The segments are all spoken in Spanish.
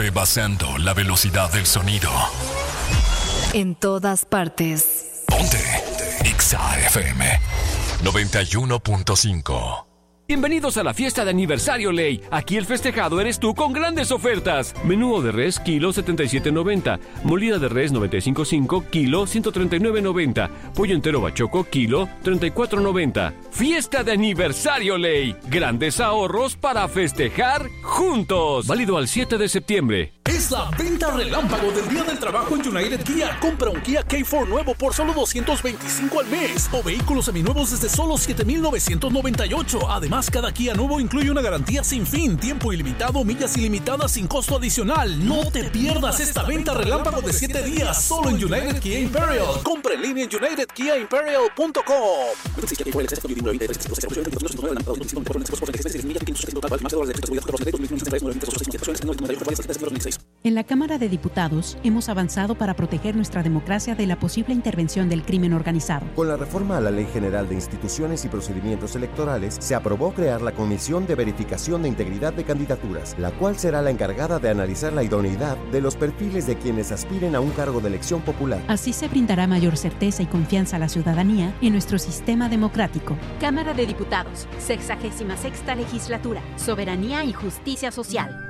rebasando la velocidad del sonido. En todas partes. Ponte Exa FM 91.5. Bienvenidos a la fiesta de aniversario Ley. Aquí el festejado eres tú con grandes ofertas. Menú de res, kilo 77.90. Molida de res 95.5, kilo 139.90. Pollo entero bachoco, kilo 34.90. Fiesta de aniversario Ley. Grandes ahorros para festejar juntos. Válido al 7 de septiembre. Es la venta relámpago del Día del Trabajo en United Kia. Compra un Kia K4 nuevo por solo $225 al mes. O vehículos seminuevos desde solo $7,998. Además, cada Kia nuevo incluye una garantía sin fin, tiempo ilimitado, millas ilimitadas sin costo adicional. No te pierdas esta venta relámpago de 7 días solo en United Kia Imperial. Compra en línea en unitedkiaimperial.com. En la Cámara de Diputados hemos avanzado para proteger nuestra democracia de la posible intervención del crimen organizado. Con la reforma a la Ley General de Instituciones y Procedimientos Electorales, se aprobó crear la Comisión de Verificación de Integridad de Candidaturas, la cual será la encargada de analizar la idoneidad de los perfiles de quienes aspiren a un cargo de elección popular. Así se brindará mayor certeza y confianza a la ciudadanía en nuestro sistema democrático. Cámara de Diputados, 66ª Legislatura, Soberanía y Justicia Social.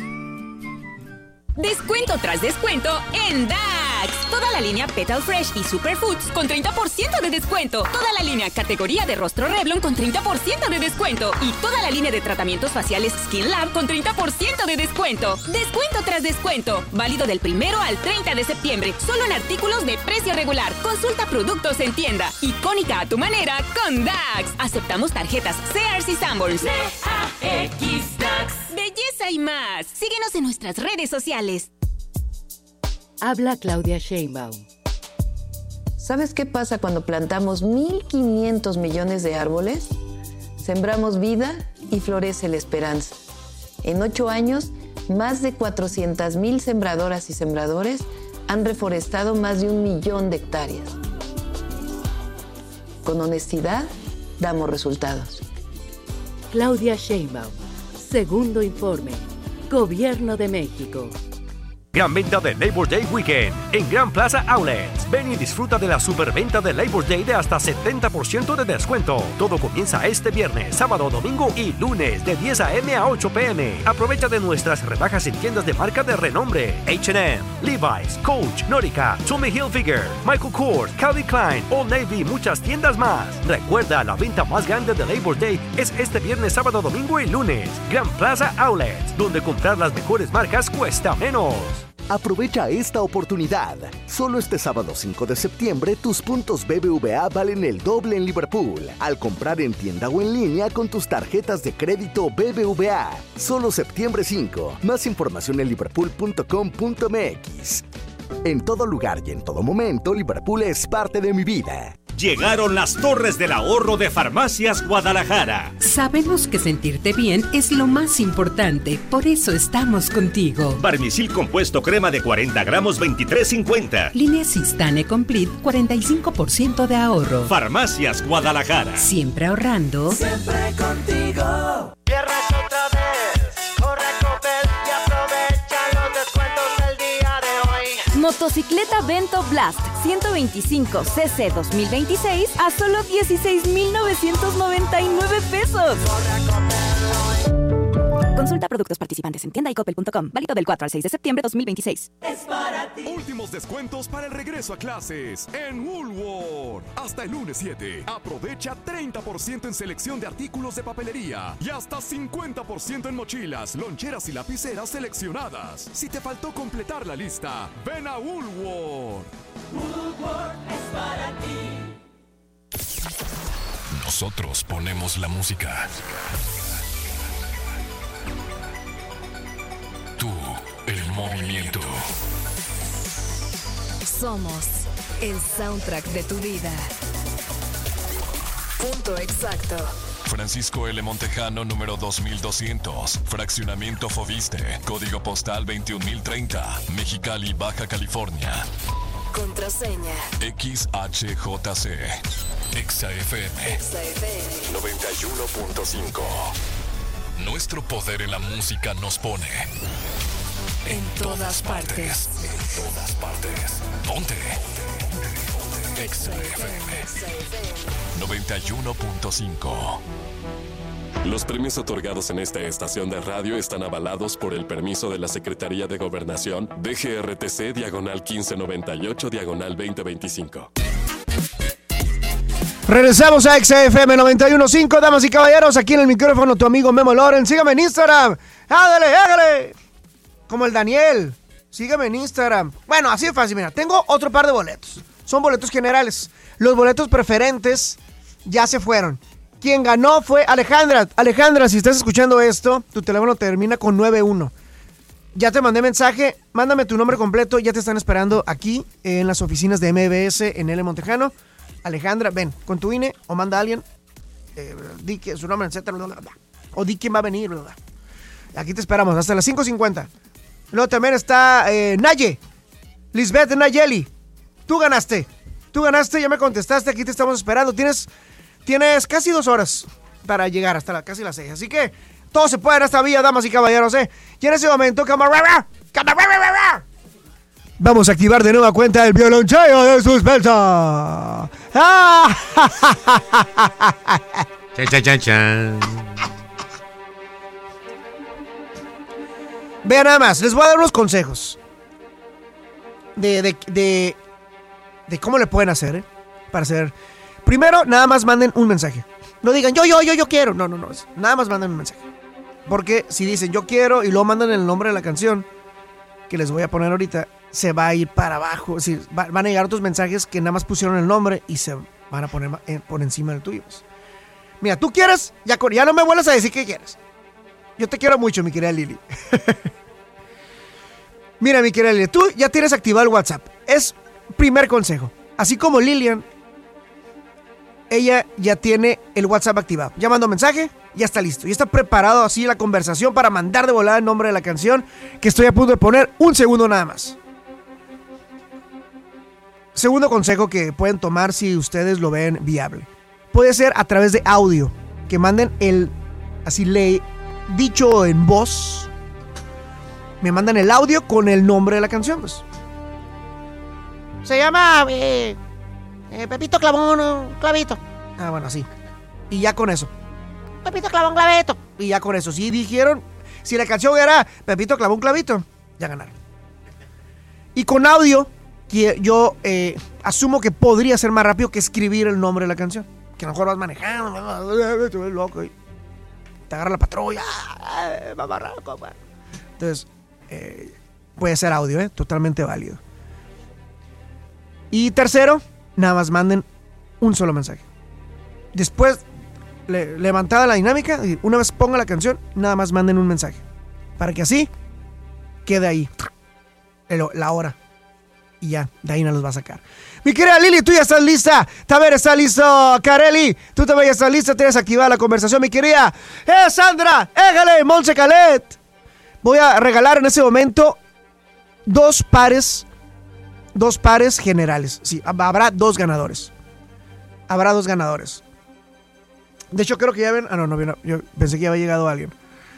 Descuento tras descuento en DAX. Toda la línea Petal Fresh y Superfoods con 30% de descuento. Toda la línea categoría de rostro Revlon con 30% de descuento. Y toda la línea de tratamientos faciales Skin Lab con 30% de descuento. Descuento tras descuento. Válido del 1 al 30 de septiembre. Solo en artículos de precio regular. Consulta productos en tienda. Icónica a tu manera con DAX. Aceptamos tarjetas Sears y Sanborns. DAX DAX. Belleza y más. Síguenos en nuestras redes sociales. Habla Claudia Sheinbaum. ¿Sabes qué pasa cuando plantamos 1.500 millones de árboles? Sembramos vida y florece la esperanza. En 8 años, más de 400,000 sembradoras y sembradores han reforestado más de 1 millón de hectáreas. Con honestidad, damos resultados. Claudia Sheinbaum. Segundo informe. Gobierno de México. Gran venta de Labor Day Weekend en Gran Plaza Outlets. Ven y disfruta de la superventa de Labor Day de hasta 70% de descuento. Todo comienza este viernes, sábado, domingo y lunes de 10 a.m. a 8 p.m. Aprovecha de nuestras rebajas en tiendas de marca de renombre: H&M, Levi's, Coach, Norica, Tommy Hilfiger, Michael Kors, Calvin Klein, Old Navy y muchas tiendas más. Recuerda, la venta más grande de Labor Day es este viernes, sábado, domingo y lunes. Gran Plaza Outlets, donde comprar las mejores marcas cuesta menos. Aprovecha esta oportunidad. Solo este sábado 5 de septiembre, tus puntos BBVA valen el doble en Liverpool al comprar en tienda o en línea con tus tarjetas de crédito BBVA. Solo septiembre 5. Más información en liverpool.com.mx. En todo lugar y en todo momento, Liverpool es parte de mi vida. Llegaron las Torres del Ahorro de Farmacias Guadalajara. Sabemos que sentirte bien es lo más importante, por eso estamos contigo. Barmisil compuesto crema de 40 gramos, $23.50. Línea Sistane Complete, 45% de ahorro. Farmacias Guadalajara. Siempre ahorrando. Siempre contigo. Viernes otra vez. Corre, Coppel y aprovecha los descuentos del día de hoy. Motocicleta Vento Blast 125 cc 2026 a solo $16,999 pesos. Consulta productos participantes en tienda y coppel.com. Válido del 4 al 6 de septiembre 2026. Es para ti. Últimos descuentos para el regreso a clases en Woolworth. Hasta el lunes 7. Aprovecha 30% en selección de artículos de papelería y hasta 50% en mochilas, loncheras y lapiceras seleccionadas. Si te faltó completar la lista, ven a Woolworth. Woolworth es para ti. Nosotros ponemos la música. Tú, el movimiento. Somos el soundtrack de tu vida. Punto exacto. Francisco L. Montejano, número 2200. Fraccionamiento Foviste. Código postal 21030. Mexicali, Baja California. Contraseña. XHJC. Exa FM. 91.5. Nuestro poder en la música nos pone En todas partes. En todas partes. Ponte. Exa FM 91.5. Los premios otorgados en esta estación de radio están avalados por el permiso de la Secretaría de Gobernación, DGRTC, diagonal 1598, diagonal 2025. Regresamos a XFM 91.5, damas y caballeros, aquí en el micrófono tu amigo Memo Loren. Sígame en Instagram, hágale, como el Daniel, sígame en Instagram. Bueno, así de fácil, mira, tengo otro par de boletos, son boletos generales. Los boletos preferentes ya se fueron. Quien ganó fue Alejandra. Alejandra, si estás escuchando esto, tu teléfono termina con 91. Ya te mandé mensaje, mándame tu nombre completo, ya te están esperando aquí en las oficinas de MBS en L. Montejano. Alejandra, ven, con tu INE o manda a alguien, di que su nombre, etcétera, bla, bla, bla, o di quién va a venir, bla, bla. Aquí te esperamos hasta las 5:50. Luego también está Naye, Lisbeth Nayeli. Tú ganaste, ya me contestaste, aquí te estamos esperando. Tienes casi 2 horas para llegar hasta casi las 6. Así que todo se puede en esta vía, damas y caballeros, Y en ese momento, vamos a activar de nueva cuenta el violonchelo de suspensa. Vean nada más, les voy a dar unos consejos de cómo le pueden hacer, para hacer. Primero, nada más manden un mensaje. No digan yo quiero. No. Nada más manden un mensaje. Porque si dicen yo quiero y luego mandan el nombre de la canción que les voy a poner ahorita, se va a ir para abajo. Es decir, van a llegar otros mensajes que nada más pusieron el nombre y se van a poner por encima del tuyo. Mira, tú quieres, ya no me vuelvas a decir que quieres. Yo te quiero mucho, mi querida Lili. Mira, mi querida Lili, tú ya tienes activado el WhatsApp. Es primer consejo. Así como Lilian, ella ya tiene el WhatsApp activado. Ya mandó mensaje, ya está listo. Ya está preparado así la conversación para mandar de volada el nombre de la canción que estoy a punto de poner. Un segundo nada más. Segundo consejo que pueden tomar si ustedes lo ven viable. Puede ser a través de audio. Que manden dicho en voz. Me mandan el audio con el nombre de la canción, pues. Se llama Pepito Clavón Clavito. Bueno, así. Y ya con eso. Pepito Clavón Clavito. Y ya con eso. Si dijeron, si la canción era Pepito Clavón Clavito, ya ganaron. Y con audio, yo asumo que podría ser más rápido que escribir el nombre de la canción. Que a lo mejor vas manejando, loco, y te agarra la patrulla. Entonces, puede ser audio, totalmente válido. Y tercero, nada más manden un solo mensaje. Después, levantada la dinámica, una vez ponga la canción, nada más manden un mensaje. Para que así quede ahí la hora. Y ya, de ahí no los va a sacar. Mi querida Lili, tú ya estás lista. Taber está listo. Kareli, tú también ya estás lista. Tienes activada la conversación, mi querida. Sandra, égale, Monse Calet. Voy a regalar en ese momento dos pares generales. Sí, habrá 2 ganadores. De hecho, creo que ya ven. No, yo pensé que ya había llegado alguien.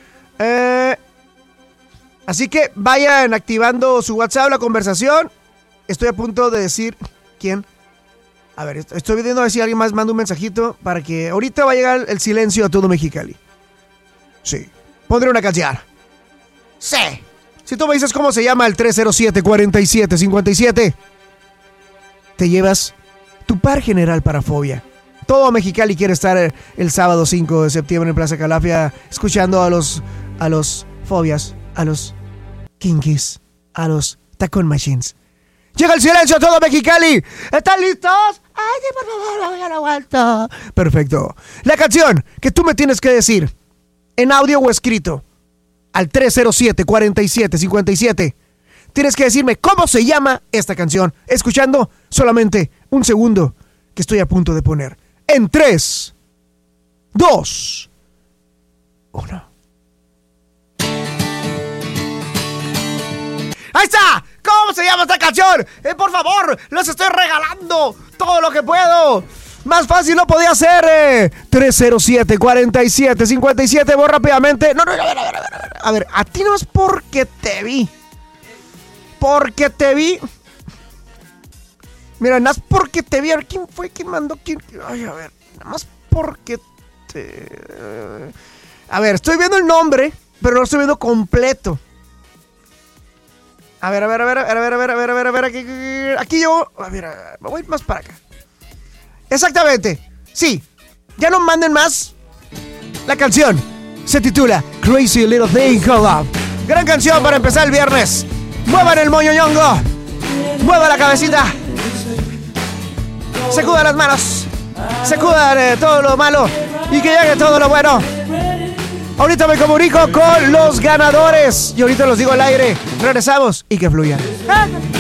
Así que vayan activando su WhatsApp, la conversación. Estoy a punto de decir quién. A ver, estoy pidiendo a ver si alguien más manda un mensajito para que ahorita va a llegar el silencio a todo Mexicali. Sí. Pondré una canción. Sí. Si tú me dices cómo se llama el 307-4757, te llevas tu par general para Fobia. Todo Mexicali quiere estar el sábado 5 de septiembre en Plaza Calafia escuchando a los Fobias, a los Kinkies, a los Tacón Machines. Llega el silencio a todo Mexicali. ¿Están listos? Ay, por favor, ya no aguanto. Perfecto. La canción que tú me tienes que decir en audio o escrito al 307-4757. Tienes que decirme cómo se llama esta canción, escuchando solamente un segundo que estoy a punto de poner. En 3, 2, 1. ¡Ahí está! ¿Cómo se llama esta canción? Por favor, les estoy regalando todo lo que puedo. Más fácil no podía ser. 307-4757. Voy rápidamente. No. A ver, a ti no es porque te vi. porque te vi. Mira, nada más porque te vi. A ver, ¿quién fue? ¿Quién mandó? ¿Quién? Ay, a ver, nada más porque te... A ver, estoy viendo el nombre, pero no lo estoy viendo completo. A ver, aquí yo... A ver, me voy más para acá. Exactamente, sí. Ya no manden más. La canción se titula Crazy Little Thing Called Love. Gran canción para empezar el viernes. Muevan el moñoñongo. Mueva la cabecita. Sacudan las manos. Sacudan todo lo malo. Y que llegue todo lo bueno. Ahorita me comunico con los ganadores. Y ahorita los digo al aire. Regresamos y que fluya.